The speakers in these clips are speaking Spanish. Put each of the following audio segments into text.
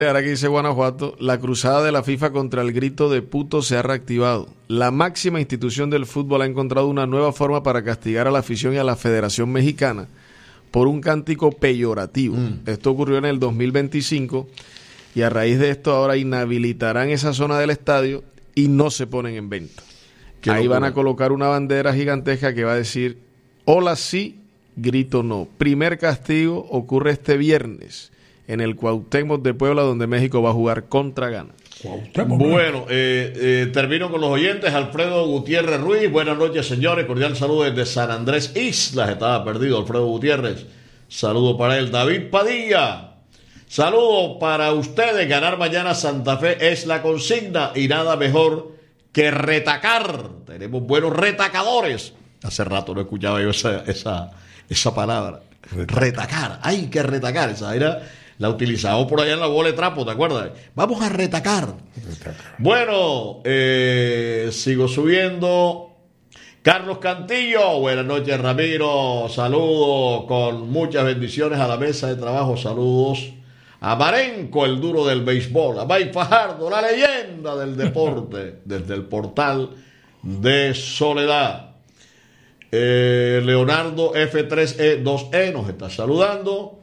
Ahora que dice Guanajuato, la cruzada de la FIFA contra el grito de puto se ha reactivado. La máxima institución del fútbol ha encontrado una nueva forma para castigar a la afición y a la Federación Mexicana por un cántico peyorativo. Esto ocurrió en el 2025 y a raíz de esto ahora inhabilitarán esa zona del estadio y no se ponen en venta. Ahí van a colocar una bandera gigantesca que va a decir hola sí, grito no. Primer castigo ocurre este viernes en el Cuauhtémoc de Puebla, donde México va a jugar contra Ghana. Bueno, termino con los oyentes. Alfredo Gutiérrez Ruiz, buenas noches, señores. Cordial saludo desde San Andrés Islas. Estaba perdido Alfredo Gutiérrez. Saludo para él. David Padilla, saludo para ustedes. Ganar mañana Santa Fe es la consigna y nada mejor que retacar. Tenemos buenos retacadores. Hace rato no escuchaba yo esa palabra. Retacar. Hay que retacar. Esa era... La utilizamos por allá en la bola de trapo, ¿te acuerdas? Vamos a retacar. Bueno, sigo subiendo. Carlos Cantillo, buenas noches, Ramiro. Saludos con muchas bendiciones a la mesa de trabajo. Saludos a Marenco, el duro del béisbol. A Mike Fajardo, la leyenda del deporte, desde el portal de Soledad. Leonardo F3E2E nos está saludando.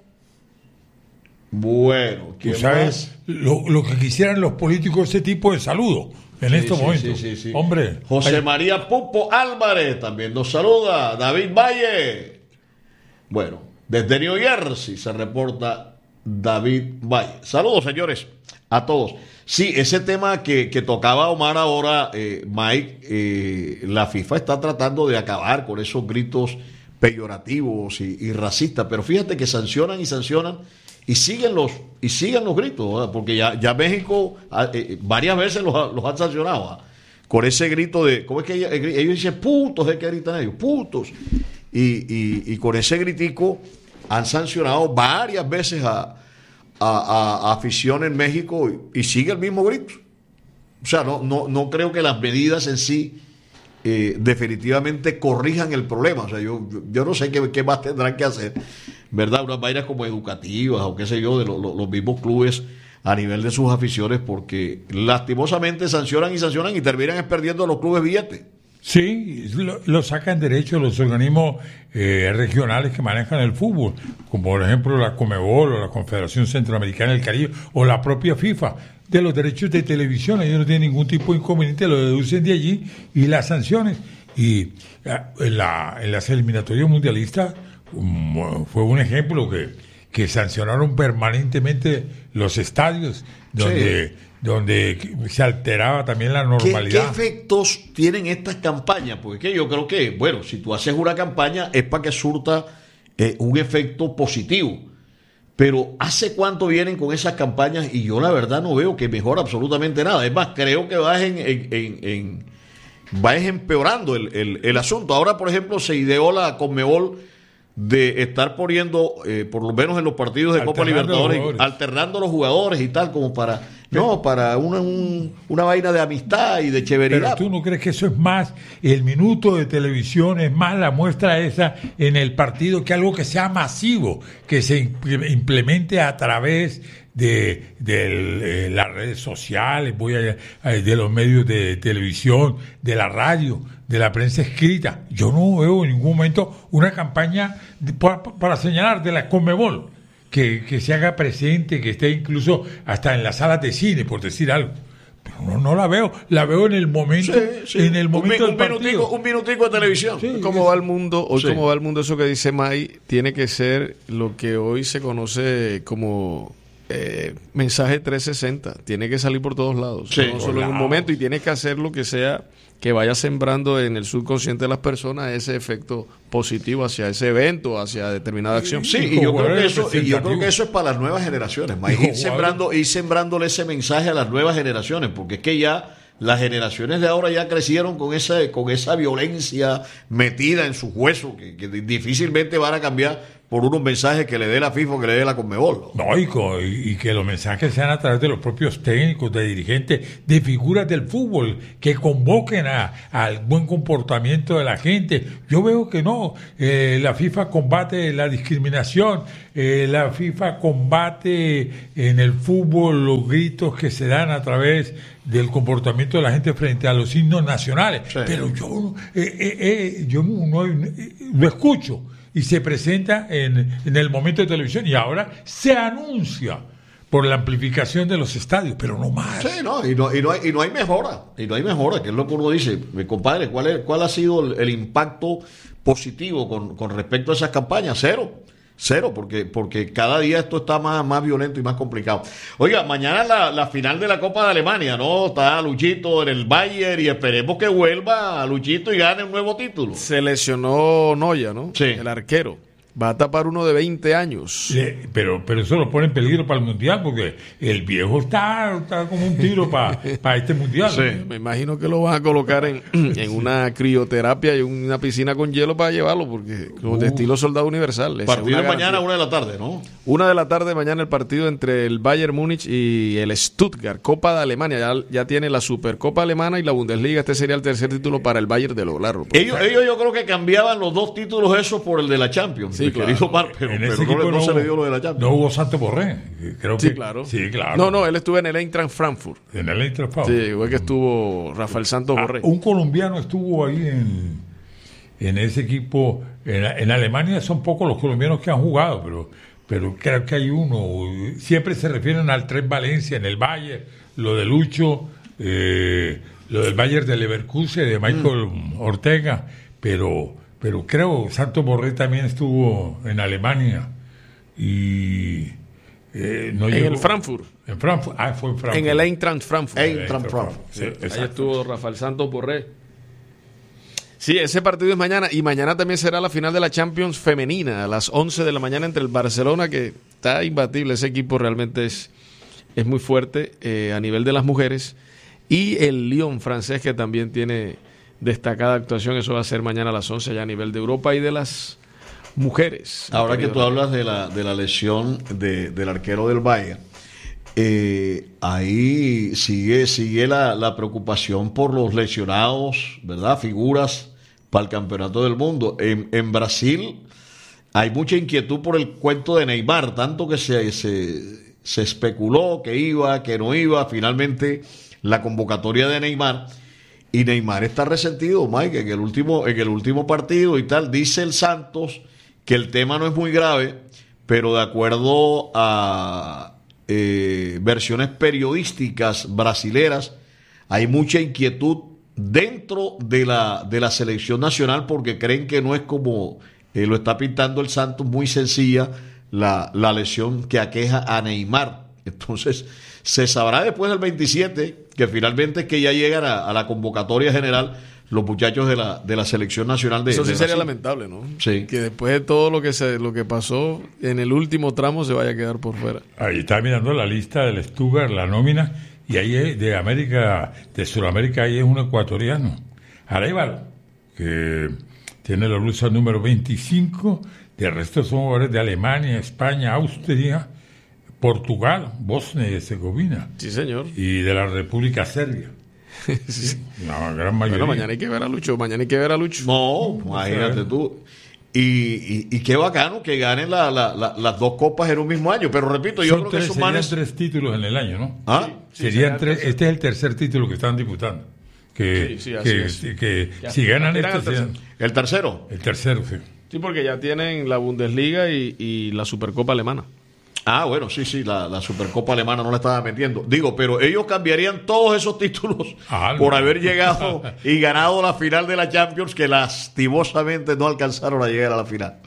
Bueno, ¿quién tú sabes más? Lo que quisieran los políticos, ese tipo de saludo en estos momentos. Sí. Hombre. José María Pupo Álvarez también nos saluda. David Valle. Bueno, desde New Jersey se reporta David Valle. Saludos, señores, a todos. Sí, ese tema que tocaba Omar ahora, Mike, la FIFA está tratando de acabar con esos gritos peyorativos y racistas, pero fíjate que sancionan y siguen los gritos, ¿verdad? Porque ya México varias veces los ha sancionado, ¿verdad? Con ese grito de, ¿cómo es que ellos dicen putos? ¿Es que gritan ellos? Putos. Y con ese gritico han sancionado varias veces a afición en México y sigue el mismo grito. O sea, no creo que las medidas en sí definitivamente corrijan el problema. O sea, yo no sé qué más tendrán que hacer, ¿verdad? Unas vainas como educativas o qué sé yo, de los mismos clubes a nivel de sus aficiones, porque lastimosamente sancionan y terminan perdiendo los clubes billetes. Sí, lo sacan derecho los organismos regionales que manejan el fútbol, como por ejemplo la Conmebol o la Confederación Centroamericana del Caribe o la propia FIFA. De los derechos de televisión, ellos no tienen ningún tipo de inconveniente, lo deducen de allí y las sanciones. Y en las eliminatorias mundialistas fue un ejemplo que sancionaron permanentemente los estadios donde se alteraba también la normalidad. ¿Qué efectos tienen estas campañas? Porque yo creo que, bueno, si tú haces una campaña es para que surta un efecto positivo. Pero ¿hace cuánto vienen con esas campañas? Y yo la verdad no veo que mejora absolutamente nada. Es más, creo que va empeorando el asunto. Ahora, por ejemplo, se ideó la Conmebol de estar poniendo, por lo menos en los partidos de Copa Libertadores, alternando los jugadores y tal, como para una vaina de amistad y de chéveridad. Pero tú no crees que eso es más el minuto de televisión, es más la muestra esa en el partido, que algo que sea masivo, que se implemente a través de las redes sociales, de los medios de televisión, de la radio, de la prensa escrita. Yo no veo en ningún momento una campaña para señalar de la Conmebol que se haga presente, que esté incluso hasta en las salas de cine, por decir algo. Pero no la veo en el momento, en el momento del partido. Un minutico de televisión. Sí, ¿cómo va el mundo? Hoy cómo va el mundo, eso que dice May, tiene que ser lo que hoy se conoce como mensaje 360. Tiene que salir por todos lados, no solo en un momento, y tiene que hacer lo que sea que vaya sembrando en el subconsciente de las personas ese efecto positivo hacia ese evento, hacia determinada acción. Sí, y yo creo que eso es para las nuevas generaciones, ir sembrándole ese mensaje a las nuevas generaciones, porque es que ya las generaciones de ahora ya crecieron con esa violencia metida en sus huesos, que difícilmente van a cambiar por unos mensajes que le dé la FIFA o que le dé la Conmebol. No, y que los mensajes sean a través de los propios técnicos, de dirigentes, de figuras del fútbol, que convoquen al buen comportamiento de la gente. Yo veo que no, la FIFA combate la discriminación, la FIFA combate en el fútbol los gritos que se dan a través del comportamiento de la gente frente a los himnos nacionales. Sí. Pero yo no lo escucho. Y se presenta en el momento de televisión y ahora se anuncia por la amplificación de los estadios, pero no más. Sí, no, y no hay mejora, que es lo que uno dice. Mi compadre, ¿cuál ha sido el impacto positivo con respecto a esas campañas? Cero, porque cada día esto está más violento y más complicado. Oiga, mañana la final de la Copa de Alemania, ¿no? Está Luchito en el Bayern y esperemos que vuelva a Luchito y gane un nuevo título. Se lesionó Neuer, ¿no? Sí. El arquero. Va a tapar uno de 20 años. Pero eso lo pone en peligro para el Mundial, porque el viejo está como un tiro para este Mundial. Sí. Me imagino que lo van a colocar en una crioterapia y una piscina con hielo para llevarlo, porque de estilo soldado universal. Partido de mañana, 1 de la tarde, ¿no? 1 de la tarde mañana el partido entre el Bayern Múnich y el Stuttgart, Copa de Alemania. Ya tiene la Supercopa Alemana y la Bundesliga. Este sería el tercer título para el Bayern de lograrlo. Ellos yo creo que cambiaban los dos títulos esos por el de la Champions. Sí, claro. Pero no se le dio lo de la Champions. No hubo Santos Borré. Sí, claro. No, él estuvo en el Eintracht Frankfurt. En el Eintracht Frankfurt. Sí, fue que estuvo Rafael Santos Borré. Un colombiano estuvo ahí en ese equipo. En Alemania son pocos los colombianos que han jugado, pero creo que hay uno. Siempre se refieren al Tres Valencia en el Bayern, lo de Lucho, lo del Bayern de Leverkusen, de Michael Ortega, pero creo Santos Borré también estuvo en Alemania y no en llegó. el Frankfurt. En Frankfurt. Fue en Frankfurt. En el Eintracht Frankfurt. Sí, ahí estuvo Rafael Santos Borré. Sí, ese partido es mañana y mañana también será la final de la Champions femenina a las 11 de la mañana entre el Barcelona, que está imbatible, ese equipo realmente es muy fuerte a nivel de las mujeres, y el Lyon francés, que también tiene destacada actuación. Eso va a ser mañana a las 11 ya a nivel de Europa y de las mujeres. Ahora que tú hablas de la lesión del arquero del Bayern, ahí sigue la preocupación por los lesionados, ¿verdad? Figuras para el campeonato del mundo. En Brasil hay mucha inquietud por el cuento de Neymar, tanto que se especuló que iba, que no iba. Finalmente la convocatoria de Neymar. Y Neymar está resentido, Mike, en el último partido y tal. Dice el Santos que el tema no es muy grave, pero de acuerdo a versiones periodísticas brasileras, hay mucha inquietud dentro de la selección nacional, porque creen que no es como lo está pintando el Santos, muy sencilla la lesión que aqueja a Neymar. Entonces se sabrá después del 27, que finalmente es que ya llegan a la convocatoria general los muchachos de la selección nacional de Eso sí de sería Brasil. lamentable, ¿no? Sí. Que después de todo lo que pasó en el último tramo se vaya a quedar por fuera. Ahí está mirando la lista del Stuttgart, la nómina, y ahí de Sudamérica, ahí es un ecuatoriano, Arévalo, que tiene la blusa número 25. De resto son jugadores de Alemania, España, Austria, Portugal, Bosnia y Herzegovina. Sí, señor. Y de la República Serbia. Sí. La gran mayoría. Bueno, mañana hay que ver a Lucho. No, imagínate tú. Y qué bacano que ganen las dos copas en un mismo año. Pero repito, yo creo que esos serían manes... 3 títulos en el año, ¿no? ¿Ah? Sí, Serían 3. Este es el tercer título que están disputando. Que si ganan este, serían ¿El tercero? el tercero, sí. Sí, porque ya tienen la Bundesliga y la Supercopa Alemana. Ah, bueno, sí, la Supercopa Alemana no la estaba metiendo. Digo, pero ellos cambiarían todos esos títulos por haber llegado y ganado la final de la Champions, que lastimosamente no alcanzaron a llegar a la final.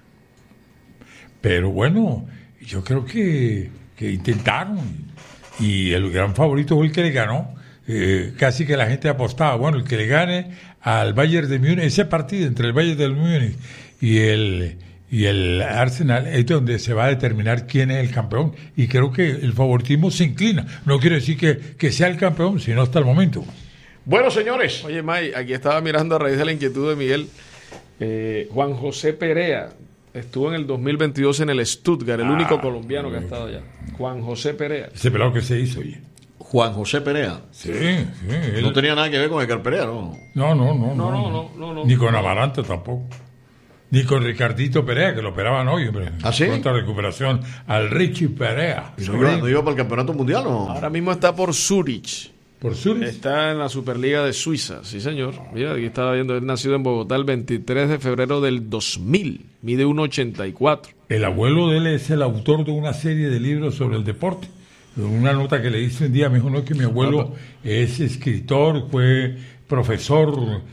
Pero bueno, yo creo que intentaron. Y el gran favorito fue el que le ganó. Casi que la gente apostaba, bueno, el que le gane al Bayern de Múnich, ese partido entre el Bayern de Múnich y el Arsenal es donde se va a determinar quién es el campeón, y creo que el favoritismo se inclina. No quiere decir que sea el campeón, sino hasta el momento. Bueno, señores. Oye, May, aquí estaba mirando a raíz de la inquietud de Miguel, Juan José Perea, Estuvo en el 2022 en el Stuttgart, el único colombiano que ha estado allá. Juan José Perea. Ese pelado que se hizo, oye. Juan José Perea. Sí, él... No tenía nada que ver con Edgar Perea, ¿no? No. Ni con Amarante tampoco. Ni con Ricardito Perea, que lo operaban hoy, hombre. ¿Ah, sí? Pronta recuperación al Richie Perea. ¿No iba para el campeonato mundial o? Ahora mismo está por Zurich. ¿Por Zurich? Está en la Superliga de Suiza, sí señor. Mira, aquí estaba viendo, él nacido en Bogotá el 23 de febrero del 2000. Mide 1,84. El abuelo de él es el autor de una serie de libros sobre el deporte. Una nota que le hice un día, me dijo, no, que mi abuelo es escritor, fue profesor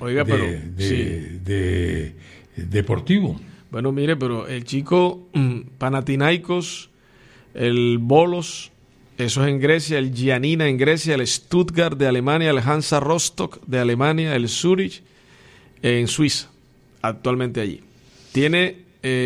de deportivo. Bueno, mire, pero el chico Panathinaikos, el Bolos, eso es en Grecia, el Giannina en Grecia, el Stuttgart de Alemania, el Hansa Rostock de Alemania, el Zurich en Suiza, actualmente allí. Tiene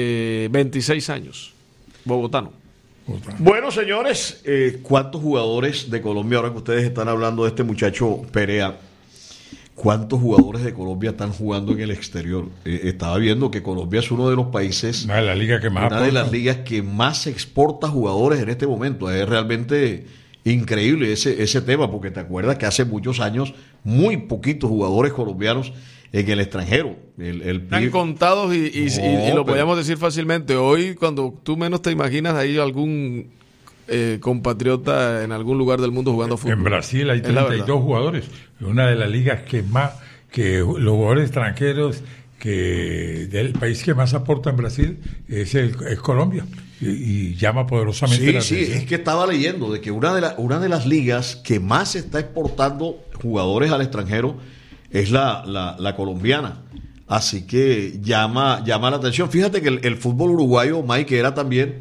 26 años, bogotano. Bueno, señores, ¿cuántos jugadores de Colombia, ahora que ustedes están hablando de este muchacho Perea, cuántos jugadores de Colombia están jugando en el exterior? Estaba viendo que Colombia es uno de los países, una de las ligas que más exporta jugadores en este momento. Es realmente increíble ese tema, porque te acuerdas que hace muchos años muy poquitos jugadores colombianos en el extranjero. Están contados y lo podíamos decir fácilmente. Hoy, cuando tú menos te imaginas, hay algún compatriota en algún lugar del mundo jugando fútbol. En Brasil hay 32 jugadores. Una de las ligas que los jugadores extranjeros del país que más aporta en Brasil es Colombia. Y llama poderosamente la atención. Sí, es que estaba leyendo de que una de las ligas que más está exportando jugadores al extranjero es la colombiana. Así que llama la atención. Fíjate que el fútbol uruguayo, Mike, era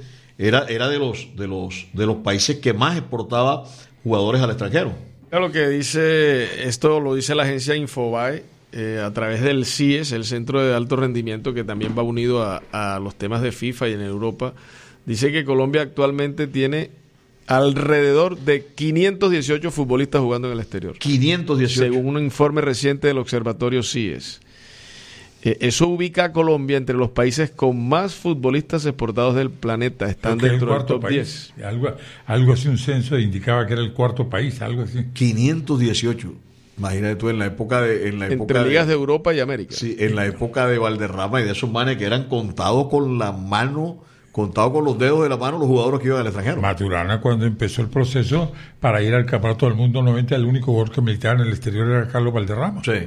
de los países que más exportaba jugadores al extranjero. Lo que dice, esto lo dice la agencia Infobae a través del CIES, el Centro de Alto Rendimiento, que también va unido a los temas de FIFA y en Europa. Dice que Colombia actualmente tiene alrededor de 518 futbolistas jugando en el exterior. 518. Según un informe reciente del Observatorio CIES. Eso ubica a Colombia entre los países con más futbolistas exportados del planeta. Están dentro del top 10. Algo así, un censo indicaba que era el cuarto país, algo así. 518. Imagínate tú en la época entre ligas de Europa y América. Sí, en la época de Valderrama y de esos manes que eran contados con los dedos de la mano los jugadores que iban al extranjero. Maturana, cuando empezó el proceso para ir al Campeonato del Mundo 90, el único jugador que militaba en el exterior era Carlos Valderrama. Sí.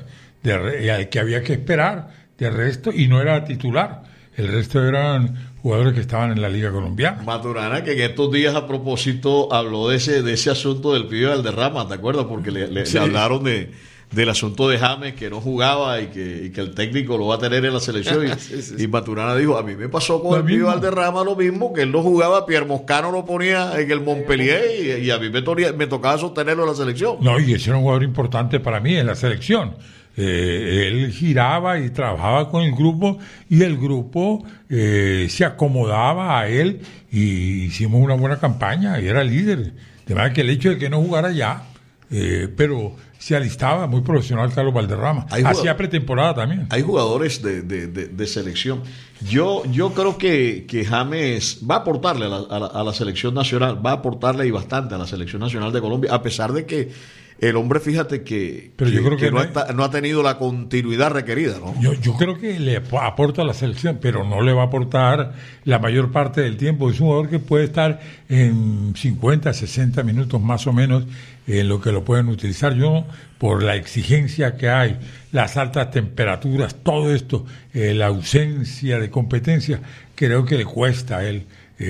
Que había que esperar de resto, y no era titular. El resto eran jugadores que estaban en la Liga Colombiana. Maturana, que en estos días a propósito habló de ese asunto del pibe Valderrama, ¿te acuerdas? Porque le sí. Del asunto de James, que no jugaba y que el técnico lo va a tener en la selección. Y Maturana dijo, a mí me pasó con el pibe Valderrama lo mismo, que él no jugaba, Pierre Moscano lo ponía en el Montpellier y a mí me tocaba sostenerlo en la selección. No, y ese era un jugador importante para mí en la selección. Él giraba y trabajaba con el grupo, y el grupo se acomodaba a él, y hicimos una buena campaña y era líder. De manera que el hecho de que no jugara ya, pero se alistaba, muy profesional Carlos Valderrama. Hacía pretemporada también. Hay jugadores de selección. Yo creo que James va a aportarle a la selección nacional, va a aportarle y bastante a la selección nacional de Colombia, a pesar de que el hombre, fíjate que no ha tenido la continuidad requerida, ¿no? Yo creo que le aporta a la selección, pero no le va a aportar la mayor parte del tiempo. Es un jugador que puede estar en 50, 60 minutos más o menos en lo que lo pueden utilizar. Yo, por la exigencia que hay, las altas temperaturas, todo esto, la ausencia de competencia, creo que le cuesta a él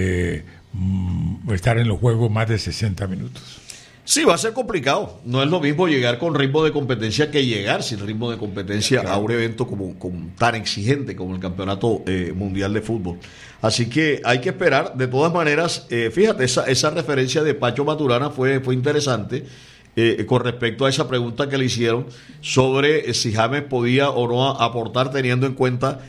estar en los juegos más de 60 minutos. Sí, va a ser complicado. No es lo mismo llegar con ritmo de competencia que llegar sin ritmo de competencia a un evento como tan exigente como el Campeonato Mundial de Fútbol. Así que hay que esperar. De todas maneras, fíjate, esa referencia de Pacho Maturana fue interesante con respecto a esa pregunta que le hicieron sobre si James podía o no aportar, teniendo en cuenta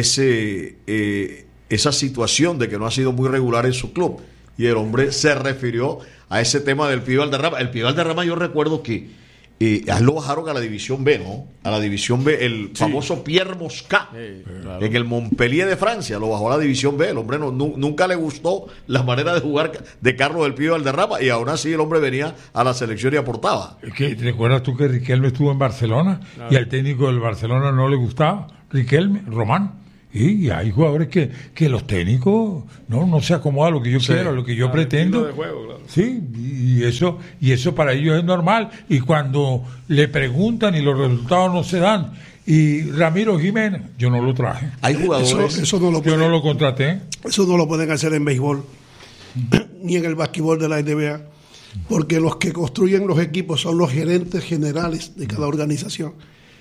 esa situación de que no ha sido muy regular en su club. Y el hombre se refirió a ese tema del pibe Valderrama. El pibe Valderrama, yo recuerdo que a él lo bajaron a la División B, ¿no? A la División B, el famoso Pierre Mosca, claro. en el Montpellier de Francia, lo bajó a la División B. El hombre nunca le gustó la manera de jugar de Carlos del Pío Valderrama, y aún así el hombre venía a la selección y aportaba. ¿Recuerdas tú que Riquelme estuvo en Barcelona y al técnico del Barcelona no le gustaba? Riquelme, Román. Y hay jugadores que los técnicos no se acomodan a lo que yo quiero, a lo que yo pretendo. De juego, claro. Sí, y eso para ellos es normal. Y cuando le preguntan y los resultados no se dan, y Ramiro Jiménez, yo no lo traje. Hay jugadores. Eso no lo Yo no lo contraté. Eso no lo pueden hacer en béisbol ni en el basquetbol de la NBA, porque los que construyen los equipos son los gerentes generales de cada organización.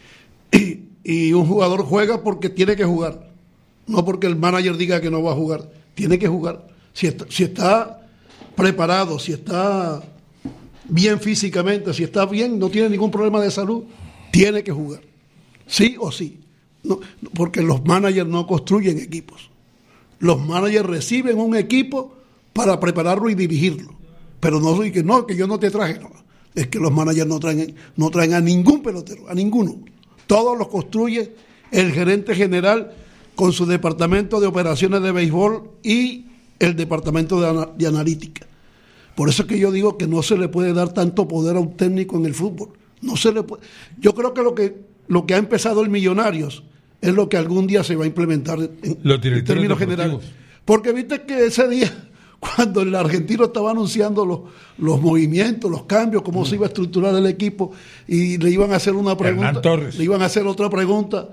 Y un jugador juega porque tiene que jugar, no porque el manager diga que no va a jugar. Tiene que jugar. Si está preparado, si está bien físicamente, si está bien, no tiene ningún problema de salud, tiene que jugar. Sí o sí. No, porque los managers no construyen equipos. Los managers reciben un equipo para prepararlo y dirigirlo. Pero no soy que yo no te traje. No. Es que los managers no traen a ningún pelotero, a ninguno. Todos los construye el gerente general con su departamento de operaciones de béisbol y el departamento de analítica. Por eso es que yo digo que no se le puede dar tanto poder a un técnico en el fútbol. No se le puede. Yo creo que lo que ha empezado el Millonarios es lo que algún día se va a implementar en términos generales. Porque viste que ese día, cuando el argentino estaba anunciando los movimientos, los cambios, cómo se iba a estructurar el equipo, y le iban a hacer una pregunta, le iban a hacer otra pregunta,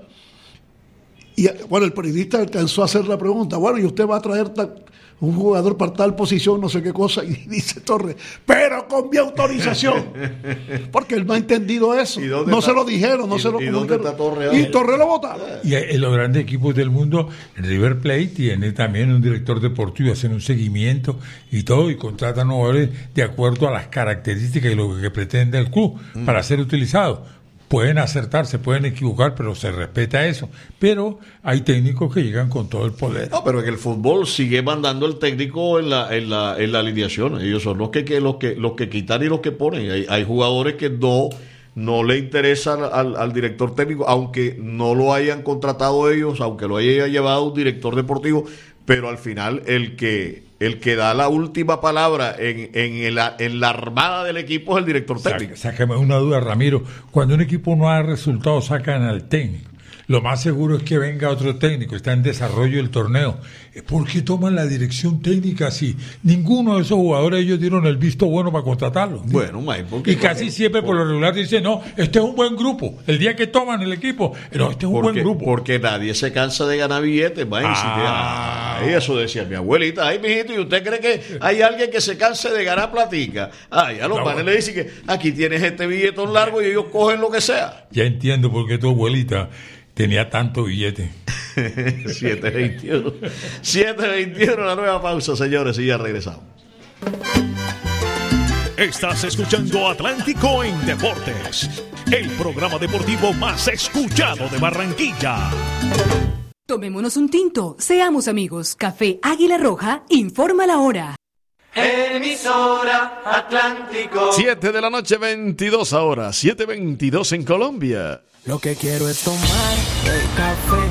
y bueno, el periodista alcanzó a hacer la pregunta, bueno, y usted va a traer un jugador para tal posición, no sé qué cosa, y dice Torres, pero con mi autorización, porque él no ha entendido eso, no se lo dijeron, no se lo comunicaron, y Torres lo votaron. Y en los grandes equipos del mundo, River Plate tiene también un director deportivo, hacen un seguimiento y todo, y contratan jugadores de acuerdo a las características y lo que pretende el club para ser utilizado. Pueden acertar, se pueden equivocar, pero se respeta eso. Pero hay técnicos que llegan con todo el poder. No, pero en el fútbol sigue mandando el técnico en la alineación. Ellos son los que quitan y los que ponen. Hay jugadores que no le interesan al director técnico, aunque no lo hayan contratado ellos, aunque lo haya llevado un director deportivo, pero al final el que da la última palabra en la armada del equipo es el director técnico. Sácame una duda, Ramiro. Cuando un equipo no da resultados, sacan al técnico. Lo más seguro es que venga otro técnico, está en desarrollo el torneo. ¿Por qué toman la dirección técnica si ninguno de esos jugadores ellos dieron el visto bueno para contratarlos? Bueno, y casi siempre por lo regular dicen, no, este es un buen grupo. El día que toman el equipo, no, este es un buen grupo. Porque nadie se cansa de ganar billetes, y eso decía mi abuelita. Ay, mijito, ¿y usted cree que hay alguien que se canse de ganar platica? Ay, a los manes le dicen que aquí tienes este billetón largo y ellos cogen lo que sea. Ya entiendo por qué tu abuelita tenía tanto billete. 7:21, la nueva pausa, señores, y ya regresamos. Estás escuchando Atlántico en Deportes, el programa deportivo más escuchado de Barranquilla. Tomémonos un tinto, seamos amigos. Café Águila Roja informa la hora. Emisora Atlántico. 7 de la noche, 22 horas, 7:22 en Colombia. Lo que quiero es tomar el café